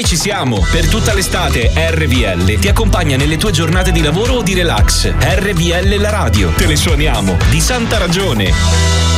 ci siamo. Per tutta l'estate RVL ti accompagna nelle tue giornate di lavoro o di relax. RVL la radio. Te le suoniamo di santa ragione.